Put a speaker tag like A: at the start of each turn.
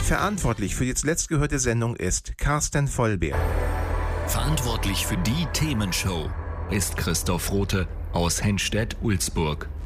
A: Verantwortlich für die zuletzt gehörte Sendung ist Carsten Vollbeer.
B: Verantwortlich für die Themenshow ist Christoph Rothe aus Henstedt-Ulzburg.